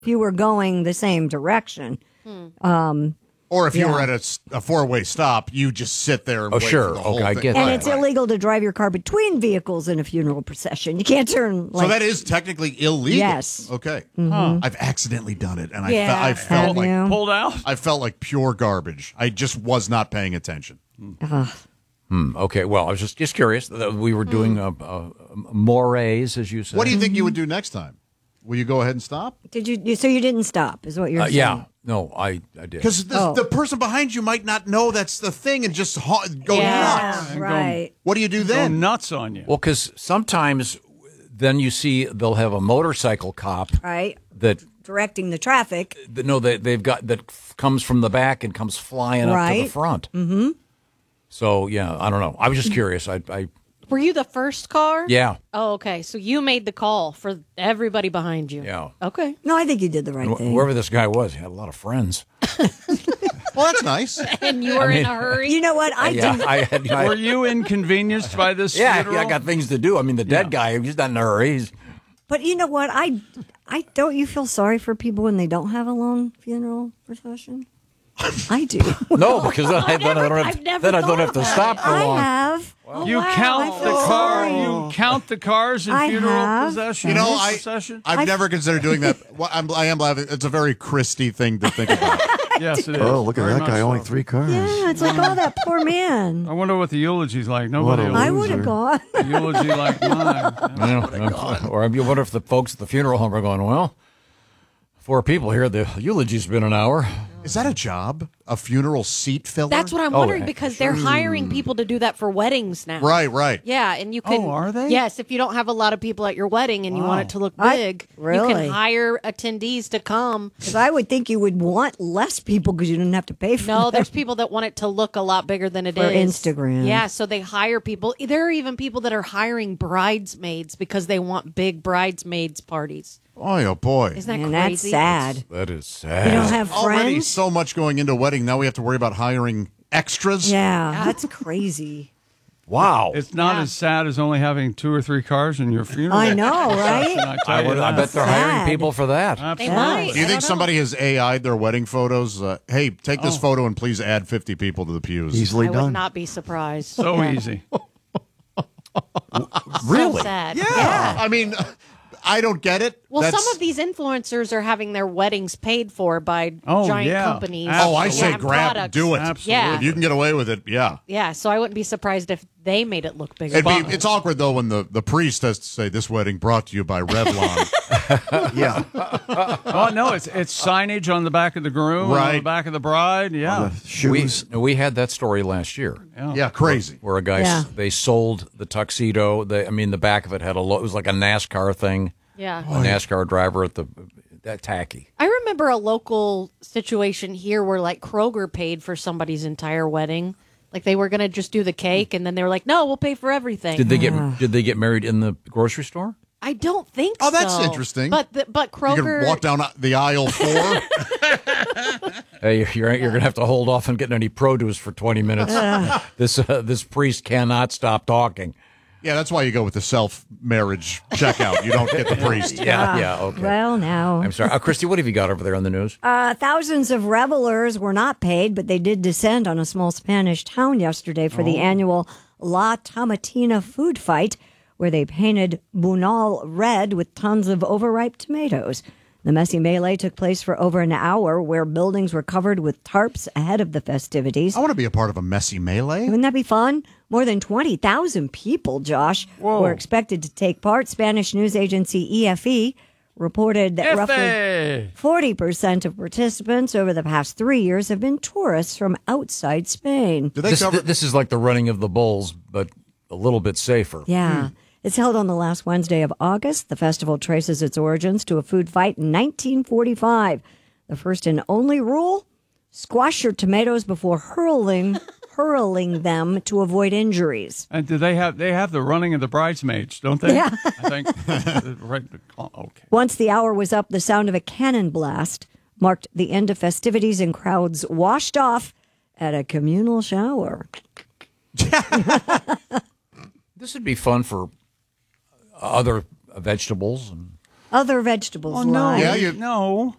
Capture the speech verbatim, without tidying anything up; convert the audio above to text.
if you were going the same direction. Hmm. Um, Or if you yeah. were at a, s- a four-way stop, you just sit there and Oh, wait sure. for the whole Okay, I thing. get and that. it's illegal to drive your car between vehicles in a funeral procession. You can't turn like So that is technically illegal. Yes. Okay. Mhm. I've accidentally done it, and Yeah. I, fe- I felt Have like you? Pulled out. I felt like pure garbage. I just was not paying attention. Hmm, okay, well, I was just, just curious. Uh, We were doing uh, uh, mores, as you said. What do you think you would do next time? Will you go ahead and stop? Did you, you? So you didn't stop? Is what you're Uh, saying? yeah, no, I, I did. Because the, Oh. the person behind you might not know that's the thing and just ha- go Yeah, nuts. right. What do you do Go then? nuts on you. Well, because sometimes then you see they'll have a motorcycle cop Right. that, Directing the traffic. that no, they, they've got that f- comes from the back and comes flying up to Right. the front. Mm-hmm. So yeah, I don't know. I was just curious. I, I Were you the first car? yeah, Oh, okay. So you made the call for everybody behind you. yeah. Okay. No, I think you did the right And wh- thing. whoever this guy was, he had a lot of friends. Well, that's nice. And you were I in mean- a hurry. You know what? I yeah, didn't. I had. I, Were you inconvenienced by this yeah, funeral? yeah, I got things to do. I mean, the dead guy, he's not in a hurry. He's, But you know what? I, I don't. You feel sorry for people when they don't have a long funeral procession? I do. no, because then I, then I don't have, I've never then I don't thought have to about stop it. for I long. have. You wow. count I the feel car. sorry. You count the cars in I funeral have. procession. You know, I, procession? I've I- never considered doing that. Well, I'm, I am laughing. It's a very Christy thing to think about. yes, it is. Oh, look at Very that much guy, only so. three cars. Yeah, it's like, oh, that poor man. I wonder what the eulogy's like. Nobody. What a will I lose would have loser. gone. a eulogy like mine. I know. Or I wonder if the folks at the funeral home are going, well, four people here. The eulogy's been an hour. Is that a job? A funeral seat filler? That's what I'm Oh, wondering yeah. because they're hiring people to do that for weddings now. Right, right. Yeah, and you can. Oh, are they? Yes, if you don't have a lot of people at your wedding and you want it to look I- big, you really? can hire attendees to come. Because I would think you would want less people because you don't have to pay for No, them. there's people that want it to look a lot bigger than it is For Instagram. Yeah, so they hire people. There are even people that are hiring bridesmaids because they want big bridesmaids parties. Boy, oh boy. Isn't that And that's crazy? sad. That is You sad. don't have Already friends. so much going into a wedding. Now we have to worry about hiring extras. Yeah, that's crazy. Wow. It's not Yeah. as sad as only having two or three cars in your funeral. I know, procession, right? I, tell I, you would, I that. bet they're hiring Sad. people for that. They Absolutely. might. Do you I think don't somebody has A I'd their wedding photos? Uh, hey, take this Oh. photo and please add fifty people to the pews. Easily know. I would done. not be surprised. So easy. Really? So sad. yeah. I mean, I don't get it. Well, That's- some of these influencers are having their weddings paid for by Oh, giant yeah. companies. Oh, I Absolutely. say Yeah, grab, products. do it. Absolutely. Yeah. If you can get away with it, yeah. Yeah, so I wouldn't be surprised if they made it look bigger. It'd be, it's awkward, though, when the, the priest has to say, this wedding brought to you by Revlon. Yeah. Oh no, it's it's signage on the back of the groom, and on the Right. back of the bride. Yeah. The We, shoes. we had that story last year. yeah, crazy. Where a guy, Yeah. they sold the tuxedo. They, I mean, the back of it had a, lo- it was like a NASCAR thing. yeah. A NASCAR driver at the, that tacky. I remember a local situation here where like Kroger paid for somebody's entire wedding. Like they were going to just do the cake and then they were like, "No, we'll pay for everything." Did they get, did they get married in the grocery store? I don't think Oh, that's so. interesting. But the, but You Kroger can walk down the aisle four. Hey, you're, you're going to have to hold off on getting any produce for twenty minutes. this, uh, this priest cannot stop talking. Yeah, that's why you go with the self-marriage checkout. You don't get the priest. Yeah, yeah, okay. Well, now. I'm sorry. Uh, Christy, what have you got over there on the news? Uh, thousands of revelers were not paid, but they did descend on a small Spanish town yesterday for the annual La Tomatina food fight, where they painted Bunal red with tons of overripe tomatoes. The messy melee took place for over an hour, where buildings were covered with tarps ahead of the festivities. I want to be a part of a messy melee. Wouldn't that be fun? More than twenty thousand people, Josh, Whoa. were expected to take part. Spanish news agency E F E reported that roughly Efe. forty percent of participants over the past three years have been tourists from outside Spain. Do they This, cover? this is like the running of the bulls, but a little bit safer. Yeah. It's held on the last Wednesday of August. The festival traces its origins to a food fight in nineteen forty-five. The first and only rule, squash your tomatoes before hurling hurling them to avoid injuries. And do they have they have the running of the bridesmaids, don't they? Yeah. I think right. Okay. Once the hour was up, the sound of a cannon blast marked the end of festivities and crowds washed off at a communal shower. This would be fun for other vegetables and Other vegetables Oh no, lie. Yeah, you- no.